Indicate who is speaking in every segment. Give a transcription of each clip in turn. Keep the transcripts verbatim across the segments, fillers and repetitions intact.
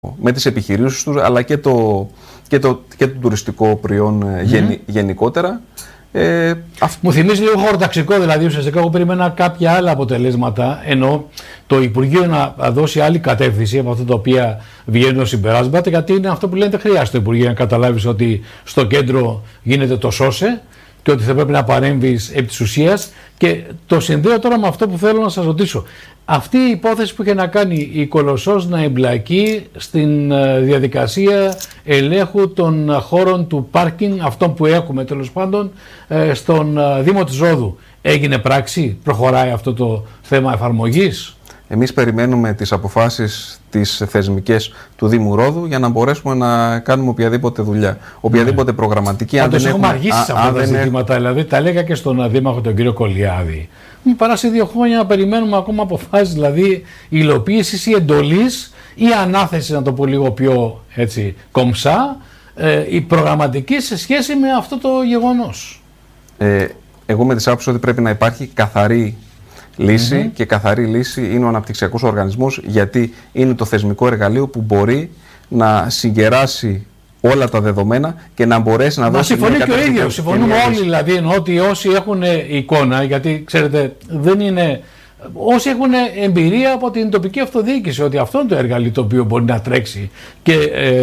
Speaker 1: με τις επιχειρήσεις τους, αλλά και το, και το, και το τουριστικό προϊόν mm. γεν, γενικότερα. Ε, αυ...
Speaker 2: Μου θυμίζει λίγο χωροταξικό, δηλαδή ουσιαστικά εγώ περίμενα κάποια άλλα αποτελέσματα, ενώ το Υπουργείο να δώσει άλλη κατεύθυνση από αυτά τα οποία βγαίνουν συμπεράσματα, γιατί είναι αυτό που λένε, δεν χρειάζεται το Υπουργείο να καταλάβεις ότι στο κέντρο γίνεται το σώσε και ότι θα πρέπει να παρέμβεις επί της ουσίας. Και το συνδέω τώρα με αυτό που θέλω να σας ρωτήσω. Αυτή η υπόθεση που είχε να κάνει η Κολοσσός να εμπλακεί στην διαδικασία ελέγχου των χώρων του πάρκινγκ, αυτών που έχουμε τέλος πάντων, στον Δήμο της Ρόδου, έγινε πράξη, προχωράει αυτό το θέμα εφαρμογής?
Speaker 1: Εμείς περιμένουμε τις αποφάσεις τις θεσμικές του Δήμου Ρόδου για να μπορέσουμε να κάνουμε οποιαδήποτε δουλειά, οποιαδήποτε ναι. προγραμματική.
Speaker 2: Αν δεν έχουμε αργήσει σε αυτά τα ζητήματα, δηλαδή τα έλεγα και στον Δήμαρχο τον κύριο Κολιάδη. Μου παράσει δύο χρόνια να περιμένουμε ακόμα αποφάσεις, δηλαδή υλοποίησης ή εντολής ή ανάθεση, να το πω λίγο πιο έτσι κομψά, ε, η προγραμματική σε σχέση με αυτό το γεγονός.
Speaker 1: Ε, εγώ με τις άποψεις ότι πρέπει να υπάρχει καθαρή λύση mm-hmm. και καθαρή λύση είναι ο αναπτυξιακός οργανισμός, γιατί είναι το θεσμικό εργαλείο που μπορεί να συγκεράσει όλα τα δεδομένα και να μπορέσει να, να δώσει.
Speaker 2: Συμφωνεί και ο ίδιος. Συμφωνούμε όλοι, δηλαδή, εννοώ ότι όσοι έχουν εικόνα, γιατί ξέρετε, δεν είναι. Όσοι έχουν εμπειρία από την τοπική αυτοδιοίκηση, ότι αυτό είναι το εργαλείο το οποίο μπορεί να τρέξει και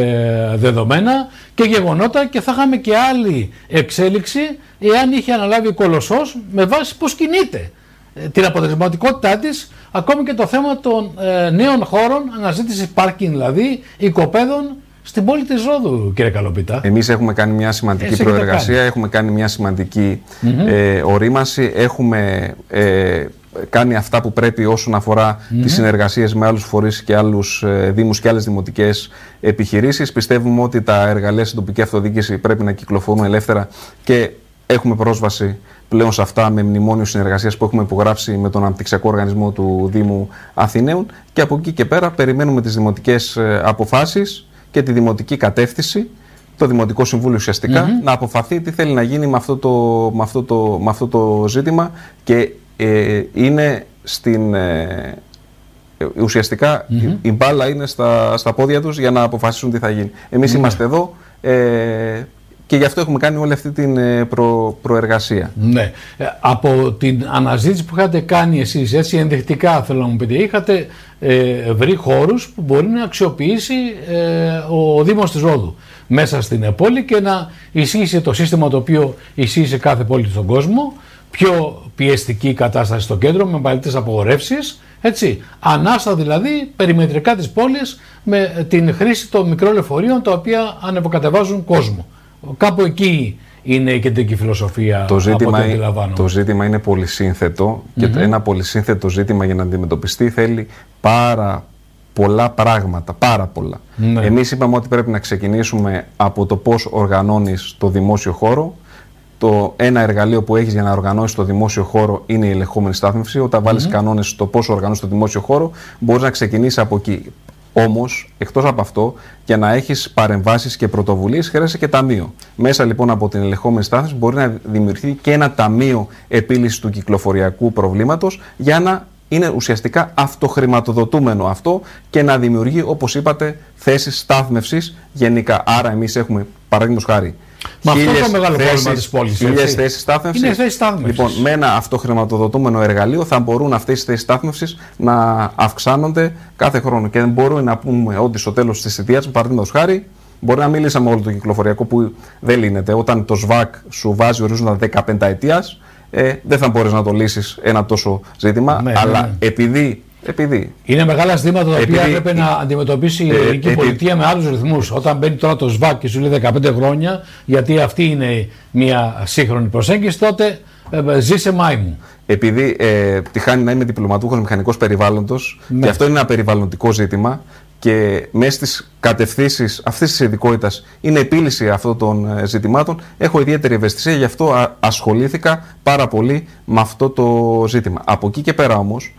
Speaker 2: ε, δεδομένα και γεγονότα, και θα είχαμε και άλλη εξέλιξη εάν είχε αναλάβει η Κολοσσός με βάση πώς κινείται, την αποτελεσματικότητά της, ακόμη και το θέμα των ε, νέων χώρων, αναζήτηση πάρκινγκ δηλαδή, οικοπαίδων στην πόλη της Ρόδου, κύριε Καλοπίτα.
Speaker 1: Εμείς έχουμε κάνει μια σημαντική Εσύ προεργασία, κάνει. έχουμε κάνει μια σημαντική mm-hmm. ε, ορίμαση, έχουμε ε, κάνει αυτά που πρέπει όσον αφορά mm-hmm. τις συνεργασίες με άλλους φορείς και άλλους ε, δήμους και άλλες δημοτικές επιχειρήσεις. Πιστεύουμε ότι τα εργαλεία στην τοπική αυτοδιοίκηση πρέπει να κυκλοφορούν ελεύθερα και έχουμε πρόσβαση πλέον σε αυτά με μνημόνιο συνεργασίας που έχουμε υπογράψει με τον Αναπτυξιακό Οργανισμό του Δήμου Αθηναίων, και από εκεί και πέρα περιμένουμε τις δημοτικές αποφάσεις και τη δημοτική κατεύθυνση, το Δημοτικό Συμβούλιο ουσιαστικά, mm-hmm. να αποφαθεί τι θέλει να γίνει με αυτό το, με αυτό το, με αυτό το ζήτημα, και ε, είναι στην... Ε, ουσιαστικά mm-hmm. η, η μπάλα είναι στα, στα πόδια τους για να αποφασίσουν τι θα γίνει. Εμείς mm-hmm. είμαστε εδώ ε, και γι' αυτό έχουμε κάνει όλη αυτή την προ, προεργασία.
Speaker 2: Ναι. Από την αναζήτηση που είχατε κάνει εσείς, έτσι ενδεικτικά θέλω να μου πείτε, είχατε ε, βρει χώρους που μπορεί να αξιοποιήσει ε, ο Δήμος της Ρόδου μέσα στην πόλη και να ισχύσει το σύστημα το οποίο ισχύει σε κάθε πόλη στον κόσμο, πιο πιεστική κατάσταση στο κέντρο με μεγαλύτερες απογορεύσεις, έτσι, ανάσα δηλαδή περιμετρικά της πόλης με την χρήση των μικρών λεωφορείων τα οποία ανεβοκατεβάζουν κόσμο. Κάπου εκεί είναι η κεντρική φιλοσοφία.
Speaker 1: Το ζήτημα,
Speaker 2: από το,
Speaker 1: το ζήτημα είναι πολυσύνθετο mm-hmm. και ένα πολυσύνθετο ζήτημα για να αντιμετωπιστεί θέλει πάρα πολλά πράγματα, πάρα πολλά. Ναι. Εμείς είπαμε ότι πρέπει να ξεκινήσουμε από το πώς οργανώνεις το δημόσιο χώρο. Το ένα εργαλείο που έχεις για να οργανώσεις το δημόσιο χώρο είναι η ελεγχόμενη στάθμευση. Όταν βάλεις mm-hmm. κανόνες στο πώς οργανώσεις το δημόσιο χώρο, μπορείς να ξεκινήσεις από εκεί. Όμως, εκτός από αυτό, για να έχεις παρεμβάσεις και πρωτοβουλίες, χρειάζεται και ταμείο. Μέσα λοιπόν από την ελεγχόμενη στάθμευση μπορεί να δημιουργηθεί και ένα ταμείο επίλυσης του κυκλοφοριακού προβλήματος, για να είναι ουσιαστικά αυτοχρηματοδοτούμενο αυτό και να δημιουργεί, όπως είπατε, θέσεις στάθμευσης γενικά. Άρα, εμείς έχουμε, παραδείγματος χάρη,
Speaker 2: Μα αυτό είναι το μεγάλο πρόβλημα της πόλης.
Speaker 1: Χίλιες θέσεις στάθμευσης.
Speaker 2: Είναι θέσεις στάθμευσης.
Speaker 1: Λοιπόν, με ένα αυτοχρηματοδοτούμενο εργαλείο θα μπορούν αυτές οι θέσεις στάθμευσης να αυξάνονται κάθε χρόνο. Και δεν μπορούμε να πούμε ότι στο τέλος της θητείας, παραδείγματος χάρη, μπορεί να μιλήσαμε όλο το κυκλοφοριακό που δεν λύνεται. Όταν το ΣΒΑΚ σου βάζει ορίζοντα δεκαπενταετίας, ε, δεν θα μπορείς να το λύσεις ένα τόσο ζήτημα. Ναι, αλλά ναι. επειδή. Επειδή.
Speaker 2: Είναι μεγάλα ζητήματα τα οποία έπρεπε να αντιμετωπίσει η ελληνική ε, πολιτεία επί... με άλλους ρυθμούς. Όταν μπαίνει τώρα το ΣΒΑΚ και σου λέει δεκαπέντε χρόνια, γιατί αυτή είναι μια σύγχρονη προσέγγιση, τότε ε, ζήσε μάη μου.
Speaker 1: Επειδή ε, τυχάνει να είμαι διπλωματούχος μηχανικός περιβάλλοντος, ναι. και αυτό είναι ένα περιβαλλοντικό ζήτημα, και μέσα στις κατευθύνσεις αυτής της ειδικότητας είναι επίλυση αυτών των ζητημάτων, έχω ιδιαίτερη ευαισθησία, γι' αυτό α, ασχολήθηκα πάρα πολύ με αυτό το ζήτημα. Από εκεί και πέρα όμως,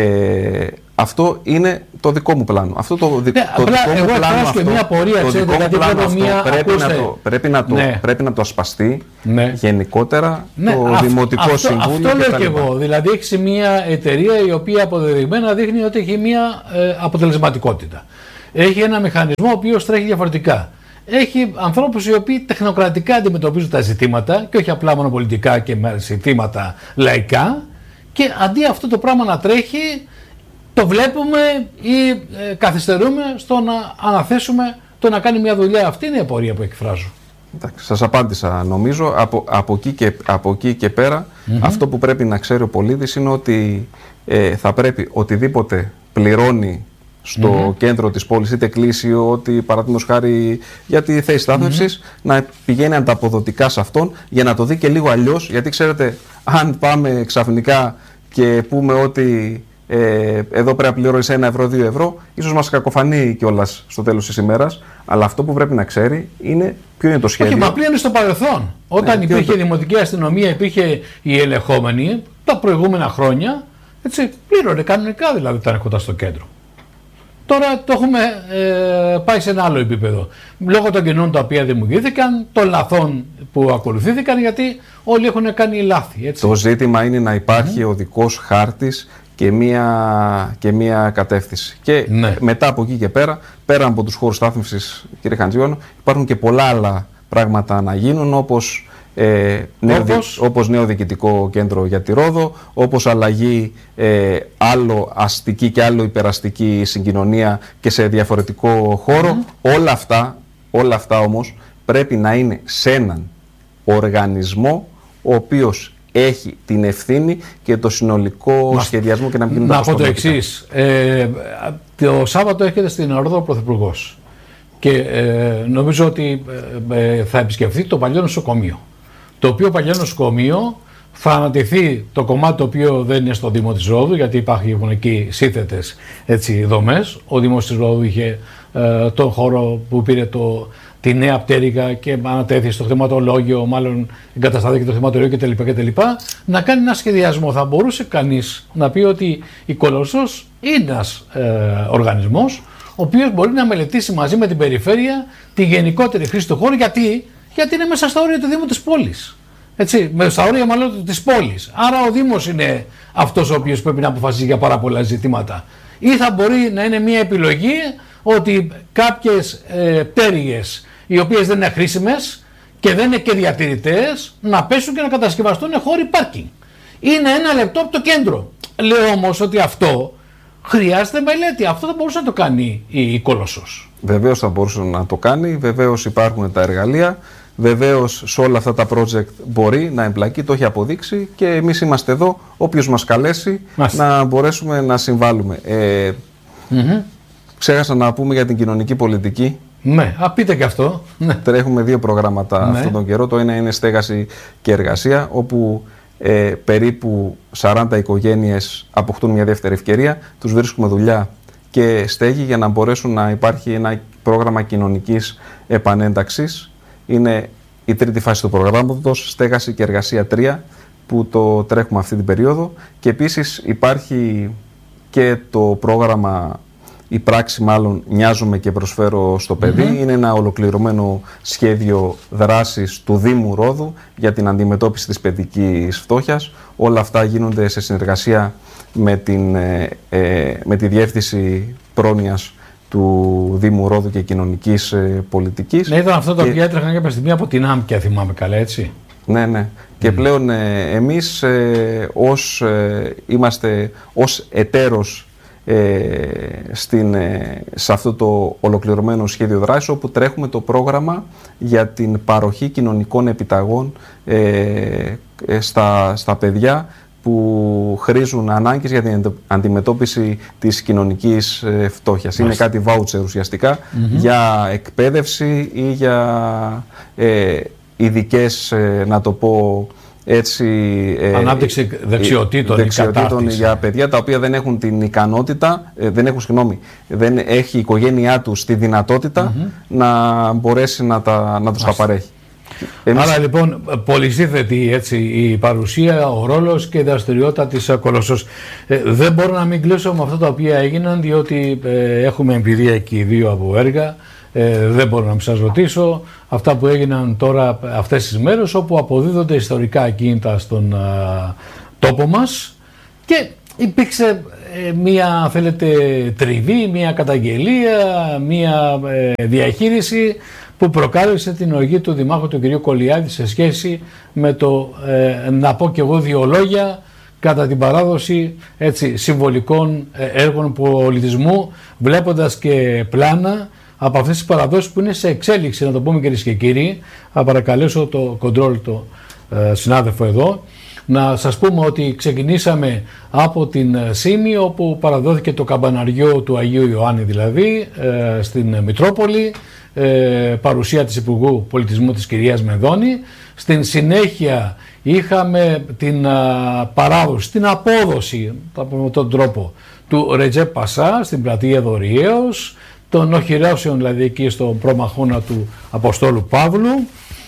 Speaker 1: ε, αυτό είναι το δικό μου πλάνο. Αυτό το, δι,
Speaker 2: ναι,
Speaker 1: το
Speaker 2: απλά,
Speaker 1: δικό
Speaker 2: εγώ
Speaker 1: μου πλάνο αυτό,
Speaker 2: και μια πορεία,
Speaker 1: το
Speaker 2: ξέρετε,
Speaker 1: δικό μου πλάνο αυτό
Speaker 2: μια,
Speaker 1: πρέπει, να το, πρέπει, να το, ναι. πρέπει να το ασπαστεί ναι. γενικότερα
Speaker 2: ναι,
Speaker 1: το
Speaker 2: αυ,
Speaker 1: Δημοτικό
Speaker 2: αυτό,
Speaker 1: Συμβούλιο.
Speaker 2: Αυτό λέω και εγώ. Δηλαδή έχει μια εταιρεία η οποία αποδεδειγμένα δείχνει ότι έχει μια ε, αποτελεσματικότητα. Έχει ένα μηχανισμό ο οποίος τρέχει διαφορετικά. Έχει ανθρώπους οι οποίοι τεχνοκρατικά αντιμετωπίζουν τα ζητήματα και όχι απλά μονοπολιτικά και με ζητήματα λαϊκά, και αντί αυτό το πράγμα να τρέχει, το βλέπουμε ή ε, καθυστερούμε στο να αναθέσουμε το να κάνει μια δουλειά. Αυτή είναι η απορία που εκφράζω.
Speaker 1: Εντάξει, σας απάντησα νομίζω. Από, από, εκεί, και, από εκεί και πέρα mm-hmm. αυτό που πρέπει να ξέρει ο πολίτης είναι ότι ε, θα πρέπει οτιδήποτε πληρώνει στο mm-hmm. κέντρο της πόλης, είτε κλείσει, ότι παραδείγματος χάρη για τη θέση στάθμευσης, mm-hmm. να πηγαίνει ανταποδοτικά σε αυτόν, για να το δει και λίγο αλλιώς. Γιατί ξέρετε, αν πάμε ξαφνικά και πούμε ότι ε, εδώ πρέπει να πληρώνεις ένα ευρώ, δύο ευρώ, ίσως μας κακοφανεί κιόλας στο τέλος της ημέρας. Αλλά αυτό που πρέπει να ξέρει είναι ποιο είναι το σχέδιο.
Speaker 2: Όχι, μα πλήρωνε στο παρελθόν. Όταν ναι, υπήρχε το... δημοτική αστυνομία, υπήρχε η ελεγχόμενη τα προηγούμενα χρόνια. Έτσι, πλήρωνε κανονικά δηλαδή όταν έρχονταν στο κέντρο. Τώρα το έχουμε ε, πάει σε ένα άλλο επίπεδο. Λόγω των κενών τα οποία δημιουργήθηκαν, των λαθών που ακολουθήθηκαν, γιατί όλοι έχουν κάνει λάθη. Έτσι.
Speaker 1: Το ζήτημα είναι να υπάρχει mm-hmm. οδικός χάρτης και μία, και μία κατεύθυνση. Και ναι. μετά από εκεί και πέρα, πέρα από τους χώρους στάθμευσης, κύριε Χαντζιώνο, υπάρχουν και πολλά άλλα πράγματα να γίνουν, όπως Ε, νέο, όπως... όπως νέο διοικητικό κέντρο για τη Ρόδο, όπως αλλαγή ε, άλλο αστική και άλλο υπεραστική συγκοινωνία και σε διαφορετικό χώρο. Mm-hmm. Όλα αυτά, όλα αυτά όμως πρέπει να είναι σε έναν οργανισμό ο οποίος έχει την ευθύνη και το συνολικό Μα... σχεδιασμό και να μην
Speaker 2: Να πω το εξής. Ε, το Σάββατο έρχεται στην Ρόδο ο Πρωθυπουργός και ε, νομίζω ότι ε, θα επισκεφθεί το παλιό νοσοκομείο. Το οποίο παλιό νοσοκομείο θα ανατεθεί το κομμάτι το οποίο δεν είναι στο Δήμο της Ρόδου, γιατί υπάρχουν εκεί σύνθετες έτσι, δομές. Ο Δήμος της Ρόδου είχε ε, τον χώρο που πήρε το, τη νέα πτέρυγα και ανατέθη στο χρηματολόγιο, μάλλον εγκαταστάθηκε το χρηματολόγιο κτλ. κτλ. Να κάνει ένα σχεδιασμό. Θα μπορούσε κανείς να πει ότι η Κολοσσός είναι ένας ε, οργανισμός, ο οποίος μπορεί να μελετήσει μαζί με την περιφέρεια τη γενικότερη χρήση του χώρου. Γιατί Γιατί είναι μέσα στα όρια του Δήμου της πόλης. Έτσι, μέσα στα όρια μάλλον της πόλης. Άρα ο Δήμος είναι αυτός ο οποίος πρέπει να αποφασίσει για πάρα πολλά ζητήματα. Ή θα μπορεί να είναι μια επιλογή ότι κάποιες ε, πτέρυγες οι οποίες δεν είναι χρήσιμες και δεν είναι και διατηρητές να πέσουν και να κατασκευαστούν χώροι πάρκινγκ. Είναι ένα λεπτό από το κέντρο. Λέω όμως ότι αυτό χρειάζεται μελέτη. Αυτό θα μπορούσε να το κάνει η, η Κολοσσός.
Speaker 1: Βεβαίως θα μπορούσε να το κάνει. Βεβαίως υπάρχουν τα εργαλεία. Βεβαίως σε όλα αυτά τα project μπορεί να εμπλακεί, το έχει αποδείξει και εμείς είμαστε εδώ, όποιος μας καλέσει, Μάλιστα. να μπορέσουμε να συμβάλλουμε. Ε, mm-hmm. Ξέχασα να πούμε για την κοινωνική πολιτική.
Speaker 2: Ναι, α, πείτε και αυτό.
Speaker 1: Τρέχουμε δύο προγράμματα ναι. αυτόν τον καιρό. Το ένα είναι στέγαση και εργασία, όπου ε, περίπου σαράντα οικογένειες αποκτούν μια δεύτερη ευκαιρία, τους βρίσκουμε δουλειά και στέγη για να μπορέσουν να υπάρχει ένα πρόγραμμα κοινωνικής επανένταξης. Είναι η τρίτη φάση του προγράμματος, στέγαση και εργασία τρία, που το τρέχουμε αυτή την περίοδο. Και επίσης υπάρχει και το πρόγραμμα, η πράξη μάλλον, νοιάζομαι και προσφέρω στο παιδί. Mm-hmm. Είναι ένα ολοκληρωμένο σχέδιο δράσης του Δήμου Ρόδου για την αντιμετώπιση της παιδικής φτώχειας. Όλα αυτά γίνονται σε συνεργασία με, την, ε, ε, με τη Διεύθυνση Πρόνοιας του Δήμου Ρόδου και Κοινωνικής ε, Πολιτικής.
Speaker 2: Ναι, ήταν αυτό το οποίο έτρεχαν κάποια στιγμή από την ΆΜΚΙΑ, θυμάμαι καλά, έτσι.
Speaker 1: Ναι, ναι. Mm. Και πλέον ε, εμείς ε, ως, ε, είμαστε ως εταίρος ε, στην, ε, σε αυτό το ολοκληρωμένο σχέδιο δράσης, όπου τρέχουμε το πρόγραμμα για την παροχή κοινωνικών επιταγών ε, ε, στα, στα παιδιά που χρήζουν ανάγκες για την αντιμετώπιση της κοινωνικής φτώχειας. Είναι κάτι βάουτσερ ουσιαστικά mm-hmm. για εκπαίδευση ή για ε, ειδικές, ε, να το πω έτσι... Ε,
Speaker 2: ανάπτυξη δεξιοτήτων,
Speaker 1: δεξιοτήτων για παιδιά τα οποία δεν έχουν την ικανότητα, ε, δεν έχουν, συγγνώμη, δεν έχει η οικογένειά τους τη δυνατότητα mm-hmm. να μπορέσει να, τα, να τους τα παρέχει.
Speaker 2: Εμείς... Άρα λοιπόν πολυσύνθετη έτσι η παρουσία, ο ρόλος και η δραστηριότητα της Κολοσσός. Ε, δεν μπορώ να μην κλείσω με αυτά τα οποία έγιναν, διότι ε, έχουμε εμπειρία εκεί δύο από έργα. Ε, δεν μπορώ να μην σας ρωτήσω αυτά που έγιναν τώρα αυτές τις μέρες, όπου αποδίδονται ιστορικά ακίνητα στον α, τόπο μας, και υπήρξε ε, μία, θέλετε, τριβή, μία καταγγελία, μία ε, διαχείριση που προκάλεσε την οργή του Δημάρχου του κ. Κολιάδη σε σχέση με το, ε, να πω και εγώ δύο λόγια, κατά την παράδοση έτσι, συμβολικών έργων πολιτισμού, βλέποντας και πλάνα από αυτές τις παραδόσεις που είναι σε εξέλιξη, να το πούμε κυρίες και κύριοι. Θα παρακαλέσω το κοντρόλ, το ε, συνάδελφο εδώ, να σας πούμε ότι ξεκινήσαμε από την Σήμη, όπου παραδόθηκε το καμπαναριό του Αγίου Ιωάννη, δηλαδή ε, στην Μητρόπολη, ε, παρουσία της Υπουργού Πολιτισμού της κυρίας Μενδώνη. Στην συνέχεια είχαμε την α, παράδοση, την απόδοση, θα πούμε με τον τρόπο, του Ρετζέπ Πασά στην πλατεία Δωριαίος, των οχυρώσεων δηλαδή εκεί στον προμαχώνα του Αποστόλου Παύλου,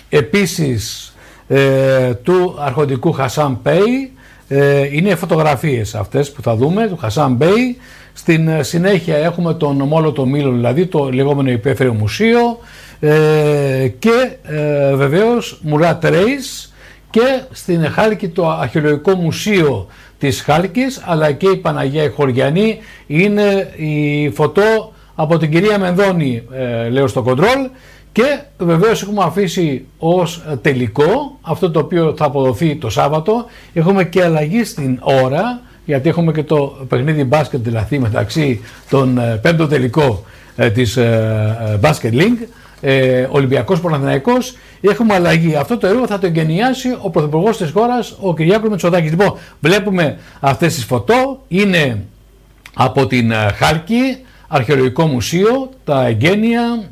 Speaker 2: επίσης ε, του αρχοντικού Χασάν Μπέι, ε, είναι φωτογραφίες αυτές που θα δούμε, του Χασάν Μπέι. Στην ε, συνέχεια έχουμε τον Μόλοτο Μήλο, δηλαδή το λεγόμενο υπαίθριο μουσείο, ε, και ε, βεβαίως Μουράτ Ρέις, και στην Χάλκη το Αρχαιολογικό Μουσείο της Χάλκης, αλλά και η Παναγία η Χωριανή. Είναι η φωτό από την κυρία Μενδώνη, ε, λέω στο κοντρόλ, και βεβαίως έχουμε αφήσει ως τελικό αυτό το οποίο θα αποδοθεί το Σάββατο. Έχουμε και αλλαγή στην ώρα, γιατί έχουμε και το παιχνίδι μπάσκετ δηλαδή μεταξύ των ε, πέμπτο τελικό ε, της ε, Basket League, ε, Ολυμπιακός Παναθηναϊκός. Έχουμε αλλαγή. Αυτό το έργο θα το εγκαινιάσει ο Πρωθυπουργός της χώρας, ο Κυριάκος Μητσοτάκης. Λοιπόν, βλέπουμε αυτές τις φωτό, είναι από την Χάλκη, Αρχαιολογικό Μουσείο, τα εγγένεια,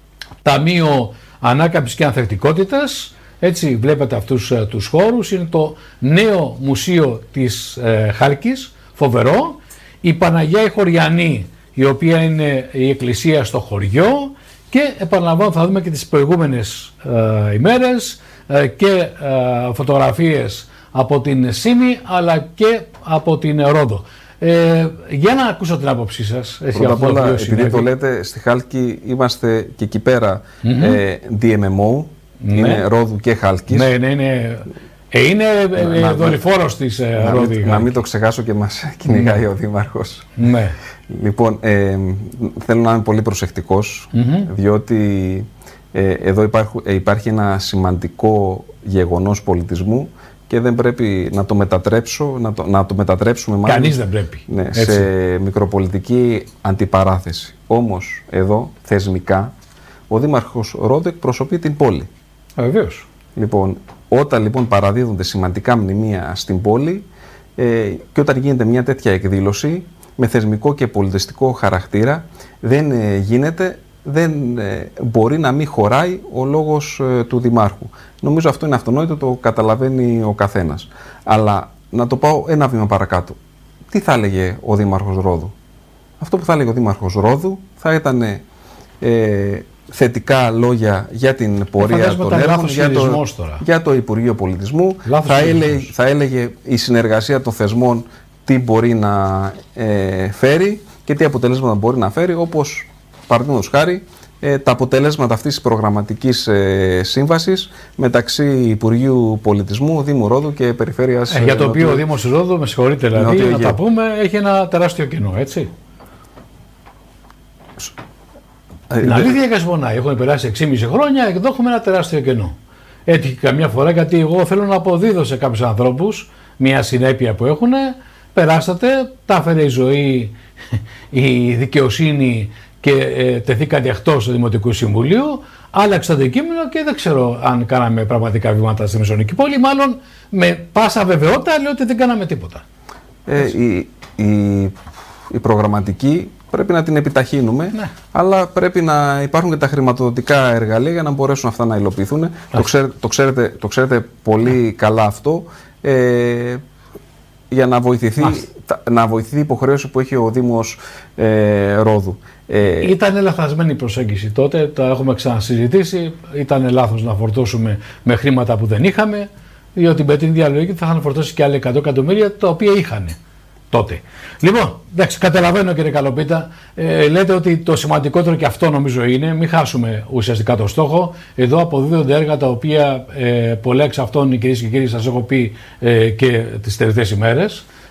Speaker 2: Ταμείο Ανάκαμψης και Ανθεκτικότητας. Έτσι βλέπετε αυτούς ε, τους χώρους. Είναι το νέο μουσείο της ε, Χάλκης, φοβερό. Η Παναγία η Χωριανή, η οποία είναι η εκκλησία στο χωριό. Και επαναλαμβάνω, θα δούμε και τις προηγούμενες ε, ημέρες ε, και ε, φωτογραφίες από την Σήμη αλλά και από την Ρόδο. Ε, για να ακούσω την άποψή σας.
Speaker 1: Πρώτα απ' όλα, επειδή το λέτε, στη Χάλκη είμαστε και εκεί πέρα mm-hmm. ε, ντι εμ εμ ο, ναι. Είναι Ρόδου και Χάλκης.
Speaker 2: Ναι, ναι, ναι. Ε, είναι ε, δορυφόρος της ε,
Speaker 1: να,
Speaker 2: Ρόδου.
Speaker 1: Μην, να μην το ξεχάσω και μας κυνηγάει mm. ο Δήμαρχος.
Speaker 2: Ναι.
Speaker 1: Λοιπόν, ε, θέλω να είμαι πολύ προσεκτικός, mm-hmm. διότι ε, εδώ υπάρχου, ε, υπάρχει ένα σημαντικό γεγονός πολιτισμού και δεν πρέπει να το μετατρέψω, να το, να το μετατρέψουμε μάλλον,
Speaker 2: κανείς δεν πρέπει.
Speaker 1: Ναι, σε μικροπολιτική αντιπαράθεση. Όμως, εδώ, θεσμικά, ο Δήμαρχος Ρόδου εκπροσωπεί την πόλη.
Speaker 2: Βεβαίως.
Speaker 1: Λοιπόν, όταν λοιπόν παραδίδονται σημαντικά μνημεία στην πόλη ε, και όταν γίνεται μια τέτοια εκδήλωση με θεσμικό και πολιτιστικό χαρακτήρα, δεν ε, γίνεται, δεν ε, μπορεί να μην χωράει ο λόγος ε, του Δημάρχου. Νομίζω αυτό είναι αυτονόητο, το καταλαβαίνει ο καθένας. Αλλά να το πάω ένα βήμα παρακάτω. Τι θα έλεγε ο Δήμαρχος Ρόδου? Αυτό που θα έλεγε ο Δήμαρχος Ρόδου θα ήταν ε, θετικά λόγια για την πορεία των έργων, για το, για το Υπουργείο Πολιτισμού. Θα έλεγε, θα έλεγε η συνεργασία των θεσμών τι μπορεί να ε, φέρει και τι αποτελέσματα μπορεί να φέρει, όπως παραδείγματος χάρη ε, τα αποτελέσματα αυτής της προγραμματικής ε, σύμβασης μεταξύ Υπουργείου Πολιτισμού, Δήμου Ρόδου και Περιφέρειας.
Speaker 2: Ε, για το οποίο ο Δήμος Ρόδου, με συγχωρείτε δηλαδή, να τα πούμε, έχει ένα τεράστιο κενό, έτσι. Την αλήθεια και σπονάει. Έχουν περάσει έξι και μισό χρόνια και εδώ έχουμε ένα τεράστιο κενό. Έτυχε καμιά φορά, γιατί εγώ θέλω να αποδίδω σε κάποιους ανθρώπους μια συνέπεια που έχουν. Περάσατε, τα έφερε η ζωή, η δικαιοσύνη και ε, τεθήκατε εκτός του Δημοτικού Συμβουλίου. Άλλαξε το αντικείμενο και δεν ξέρω αν κάναμε πραγματικά βήματα στη Μεσονική πόλη. Μάλλον με πάσα βεβαιότητα λέω ότι δεν κάναμε τίποτα.
Speaker 1: Ε, η, η, η προγραμματική πρέπει να την επιταχύνουμε, ναι. Αλλά πρέπει να υπάρχουν και τα χρηματοδοτικά εργαλεία για να μπορέσουν αυτά να υλοποιηθούν. Το, ξέρ, το, ξέρετε, το ξέρετε πολύ καλά αυτό. Ε, για να βοηθηθεί, τα, να βοηθηθεί η υποχρέωση που έχει ο Δήμος ε, Ρόδου. Ε,
Speaker 2: Ήταν λαθασμένη η προσέγγιση τότε, τα έχουμε ξανασυζητήσει. Ήταν λάθος να φορτώσουμε με χρήματα που δεν είχαμε, διότι με την ίδια λογική θα είχαν φορτώσει και άλλα εκατό εκατομμύρια τα οποία είχαν τότε. Λοιπόν, εντάξει, καταλαβαίνω κύριε Καλοπίτα, ε, λέτε ότι το σημαντικότερο και αυτό νομίζω είναι, μην χάσουμε ουσιαστικά το στόχο. Εδώ αποδίδονται έργα τα οποία ε, πολλά εξ αυτών, κυρίες και κύριοι, σας έχω πει ε, και τις τελευταίες ημέρες.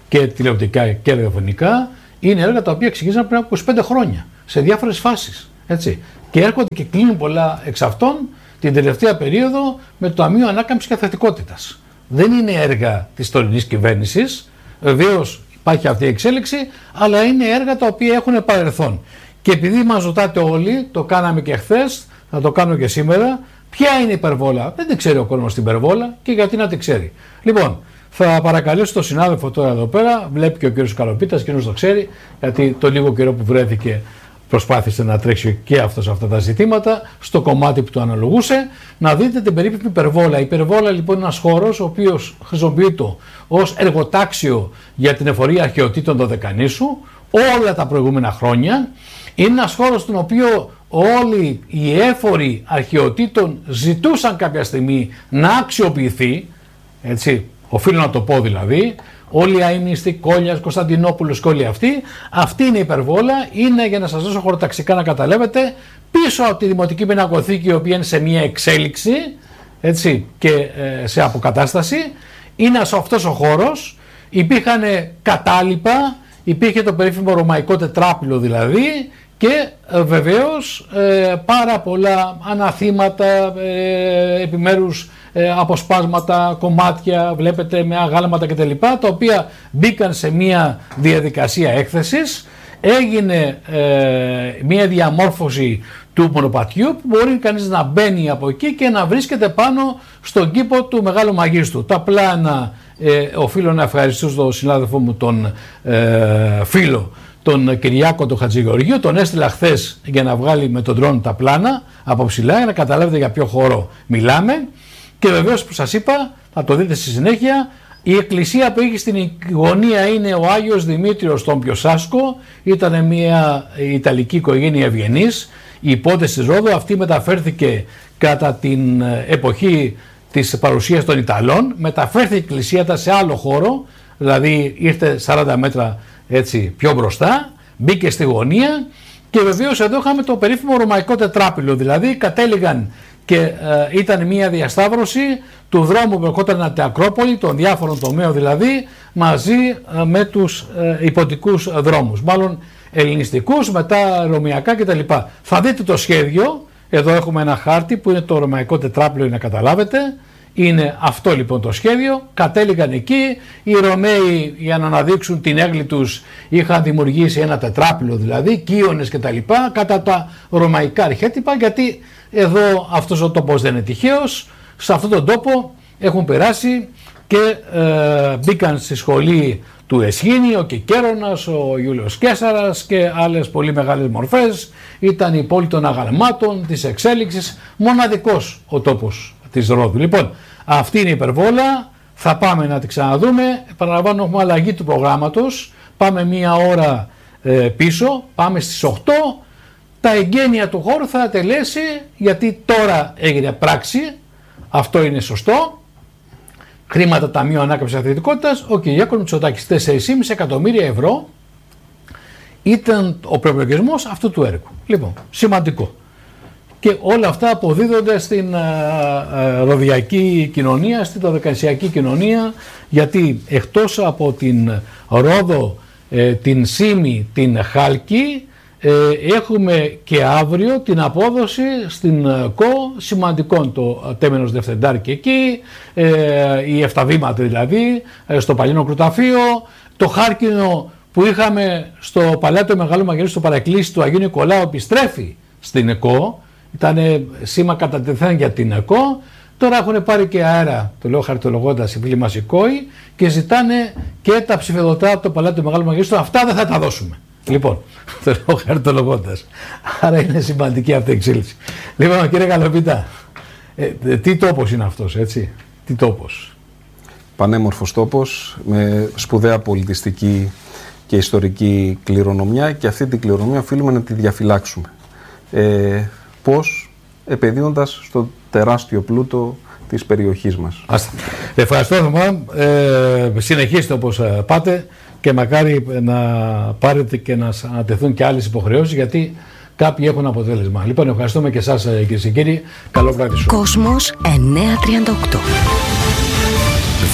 Speaker 2: και τηλεοπτικά και ραδιοφωνικά, είναι έργα τα οποία ξεκίνησαν πριν από είκοσι πέντε χρόνια, σε διάφορες φάσεις. Έτσι. Και έρχονται και κλείνουν πολλά εξ αυτών την τελευταία περίοδο με το Ταμείο Ανάκαμψης και Θετικότητας. Δεν είναι έργα της τωρινής κυβέρνησης, βεβαίως υπάρχει αυτή η εξέλιξη, αλλά είναι έργα τα οποία έχουν παρελθόν. Και επειδή μας ρωτάτε όλοι, το κάναμε και χθες, θα το κάνω και σήμερα, ποια είναι η υπερβόλα? Δεν την ξέρει ο κόσμος την υπερβόλα και γιατί να την ξέρει. Λοιπόν, θα παρακαλέσω τον συνάδελφο τώρα εδώ πέρα, βλέπει και ο κύριος Καλοπίτας, εκείνος το ξέρει, γιατί το λίγο καιρό που βρέθηκε προσπάθησε να τρέξει και αυτό σε αυτά τα ζητήματα, στο κομμάτι που του αναλογούσε, να δείτε την περίπτωση υπερβόλα. Η υπερβόλα λοιπόν είναι ένας χώρος ο οποίος χρησιμοποιείται ως εργοτάξιο για την εφορία αρχαιοτήτων Δωδεκανήσου όλα τα προηγούμενα χρόνια. Είναι ένας χώρος στον οποίο όλοι οι έφοροι αρχαιοτήτων ζητούσαν κάποια στιγμή να αξιοποιηθεί, έτσι, οφείλω να το πω δηλαδή, όλοι οι αείμνηστοι, Κόλιας, Κωνσταντινόπουλος και όλοι αυτοί, αυτή είναι η υπερβόλα, είναι για να σας δώσω χωροταξικά να καταλάβετε, πίσω από τη Δημοτική Πινακοθήκη, η οποία είναι σε μια εξέλιξη, έτσι, και ε, σε αποκατάσταση, είναι αυτός ο χώρος, υπήρχαν κατάλοιπα, υπήρχε το περίφημο ρωμαϊκό τετράπυλο δηλαδή, και ε, βεβαίως ε, πάρα πολλά αναθήματα, ε, επιμέρους ε, αποσπάσματα, κομμάτια, βλέπετε με αγάλματα κτλ. Τα οποία μπήκαν σε μια διαδικασία έκθεσης, έγινε ε, μια διαμόρφωση του μονοπατιού που μπορεί κανείς να μπαίνει από εκεί και να βρίσκεται πάνω στον κήπο του Μεγάλου Μαγίστου. Τα πλάνα, ε, οφείλω να ευχαριστήσω τον συνάδελφό μου τον ε, φίλο, τον Κυριάκο τον Χατζηγεωργίου, τον έστειλα χθες για να βγάλει με τον drone τα πλάνα από ψηλά για να καταλάβετε για ποιο χώρο μιλάμε. Και βεβαίως που σας είπα, θα το δείτε στη συνέχεια, η εκκλησία που είχε στην γωνία είναι ο Άγιος Δημήτριος τον Πιοσάσκο, ήταν μια Ιταλική οικογένεια ευγενής, η υπόθεση της Ρόδου, αυτή μεταφέρθηκε κατά την εποχή της παρουσίας των Ιταλών, μεταφέρθηκε η εκκλησία σε άλλο χώρο, δηλαδή ήρθε σαράντα μέτρα έτσι πιο μπροστά, μπήκε στη γωνία και βεβαίως εδώ είχαμε το περίφημο ρωμαϊκό τετράπυλο, δηλαδή κατέληγαν και ε, ήταν μια διασταύρωση του δρόμου που ερχόταν από την Ακρόπολη, των διάφορων τομέων δηλαδή, μαζί ε, με τους ε, υποτικούς δρόμους, μάλλον ελληνιστικούς, μετά ρωμιακά κτλ. Θα δείτε το σχέδιο, εδώ έχουμε ένα χάρτη που είναι το ρωμαϊκό τετράπυλο για να καταλάβετε. Είναι αυτό λοιπόν το σχέδιο, κατέληγαν εκεί, οι Ρωμαίοι για να αναδείξουν την έγκλη τους είχαν δημιουργήσει ένα τετράπυλο δηλαδή, κύονες και τα λοιπά, κατά τα ρωμαϊκά αρχέτυπα, γιατί εδώ αυτός ο τόπος δεν είναι τυχαίος, σε αυτόν τον τόπο έχουν περάσει και ε, μπήκαν στη σχολή του Εσχήνη, ο Κικέρονας, ο Ιούλιος Καίσαρας και άλλες πολύ μεγάλες μορφές, ήταν η πόλη των αγαλμάτων, της εξέλιξης, μοναδικός ο τόπος της Ρόδου. Λοιπόν, αυτή είναι η υπερβόλα, θα πάμε να τη ξαναδούμε, επαναλαμβάνω έχουμε αλλαγή του προγράμματος, πάμε μία ώρα ε, πίσω, πάμε στις οκτώ, τα εγγένεια του χώρου θα τελέσει, γιατί τώρα έγινε πράξη, αυτό είναι σωστό, χρήματα Ταμείου Ανάκαμψης Αθλητικότητας, ο Κυριάκος Μητσοτάκης τέσσερα κόμμα πέντε εκατομμύρια ευρώ ήταν ο προϋπολογισμός αυτού του έργου. Λοιπόν, σημαντικό. Και όλα αυτά αποδίδονται στην uh, ροδιακή κοινωνία, στην δωδεκανησιακή κοινωνία, γιατί εκτός από την Ρόδο, ε, την Σύμη, την Χάλκη, ε, έχουμε και αύριο την απόδοση στην ΚΟ σημαντικών, το Τέμενος Δευθεντάρ και εκεί, ε, οι Εφταβήματα δηλαδή, ε, στο Παλιό Κροταφείο, το Χάρκινο που είχαμε στο Παλάτιο Μεγάλου Μαγειρίου, στο παρακλήσι του Αγίου Νικολάου, επιστρέφει στην ΕΚΟ. Ήταν σήμα κατά τεθέν για την ΕΚΟ, τώρα έχουν πάρει και αέρα, το λέω χαρτολογώντας οι φίλοι μας οι κόοι, και ζητάνε και τα ψηφιδωτά από το Παλάτιο Μεγάλου Μαγειρίου, αυτά δεν θα τα δώσουμε. Λοιπόν, το λέω χαρτολογώντας. Άρα είναι σημαντική αυτή η εξέλιξη. Λοιπόν, κύριε Καλοπίτα, ε, τι τόπος είναι αυτός, έτσι, τι τόπος?
Speaker 1: Πανέμορφος τόπος, με σπουδαία πολιτιστική και ιστορική κληρονομιά, και αυτή την κληρονομιά οφείλουμε να τη διαφυλάξουμε. Ε, πώς? Επενδύοντας στο τεράστιο πλούτο της περιοχής μας.
Speaker 2: Άστε. Ευχαριστώ, ε, συνεχίστε όπως πάτε και μακάρι να πάρετε και να ανατεθούν και άλλες υποχρεώσεις, γιατί κάποιοι έχουν αποτέλεσμα. Λοιπόν, ευχαριστούμε και εσάς κυρίες και κύριοι. Καλό βράδυ σου.
Speaker 3: Κόσμος εννιακόσια τριάντα οκτώ.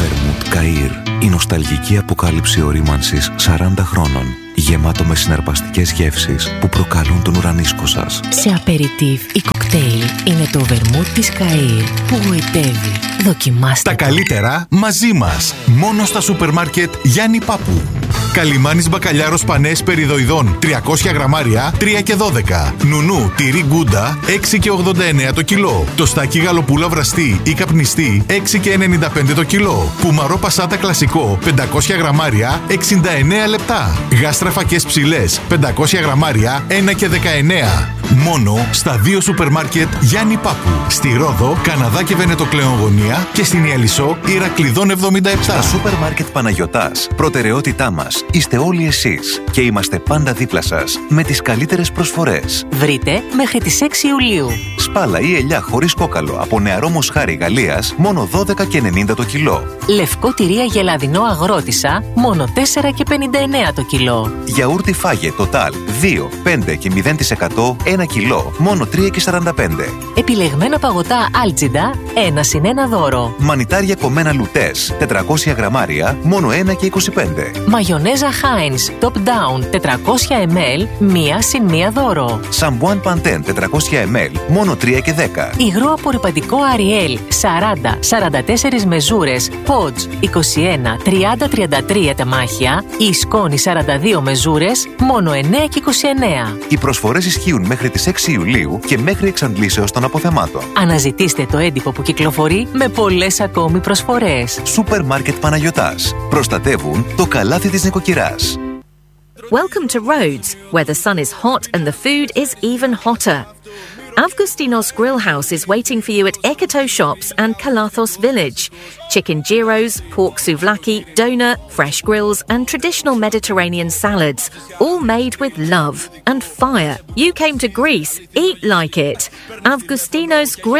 Speaker 3: Καΐρ, η νοσταλγική αποκάλυψη ορίμανσης σαράντα χρόνων, γεμάτο με συναρπαστικές γεύσεις που προκαλούν τον ουρανίσκο σας.
Speaker 4: Σε απεριτίβ ή κοκτέιλ είναι το βερμούτ της Καΐρ που γοητεύει. Δοκιμάστε.
Speaker 5: Τα καλύτερα μαζί μας. Μόνο στα σούπερ μάρκετ Γιάννη Πάπου. Καλιμάνης μπακαλιάρος πανές περιδοειδών τριακόσια γραμμάρια τρία και δώδεκα. Νουνού τυρί γκούντα έξι και ογδόντα εννέα το κιλό. Τοστάκι γαλοπούλα βραστή ή καπνιστή έξι και ενενήντα πέντε το κιλό. Πουμαρό πασάτα κλασικό πεντακόσια γραμμάρια εξήντα εννέα λεπτά. Γάστρα φακές ψηλές πεντακόσια γραμμάρια ένα και δεκαεννέα. Μόνο στα δύο σούπερ μάρκετ Γιάννη Πάπου. Στη Ρόδο, Καναδά και Βενετοκλέον Γωνία και στην Ιαλισσό Ηρακλειδών εβδομήντα επτά.
Speaker 3: Στα σούπερ μάρκετ Παναγιωτάς, προτεραιότητά μας είστε όλοι εσείς και είμαστε πάντα δίπλα σας με τις καλύτερες προσφορές.
Speaker 4: Βρείτε μέχρι τις έξι Ιουλίου.
Speaker 3: Σπάλα ή ελιά χωρίς κόκαλο από νεαρό μοσχάρι Γαλλίας μόνο δώδεκα και ενενήντα το κιλό.
Speaker 4: Λευκό τυρί αγελαδινό αγρότησα μόνο τέσσερα και πενήντα εννέα το κιλό.
Speaker 3: Γιαούρτι Φάγε Total δύο, πέντε και μηδέν τοις εκατό ένα κιλό μόνο τρία και σαράντα πέντε.
Speaker 4: Επιλεγμένα παγωτά Άλτζιντα ένα συν ένα δώρο.
Speaker 3: Μανιτάρια κομμένα Λουτές τετρακόσια γραμμάρια μόνο ένα και είκοσι πέντε.
Speaker 4: Μαγιονέζα Heinz Top Down τετρακόσια μιλιλίτρα μία συν μία δώρο.
Speaker 3: Σαμπουάν Παντέν τετρακόσια μιλιλίτρα μόνο τρία και δέκα.
Speaker 4: Υγρό απορρυπαντικό Ariel σαράντα σαράντα τέσσερις μεζούρες Pods είκοσι ένα τριάντα τριάντα τρία τεμάχια ή σκόνη σαράντα δύο μεζούρες μόνο εννέα και είκοσι εννέα.
Speaker 3: Οι προσφορές ισχύουν μέχρι τις έξι Ιουλίου και μέχρι εξαντλήσεως των αποθεμάτων.
Speaker 4: Αναζητήστε το έντυπο που κυκλοφορεί με πολλές ακόμη προσφορές.
Speaker 3: Σούπερ μάρκετ Παναγιωτάς. Προστατεύουν το καλάθι της νοικοκυράς.
Speaker 6: Welcome to Rhodes, where the sun is hot and the food is even hotter. Avgustinos Grill House is waiting for you at Eketo Shops and Kalathos Village. Chicken gyros, pork souvlaki, donut, fresh grills and traditional Mediterranean salads, all made with love and fire. You came to Greece, eat like it. Avgustinos Grill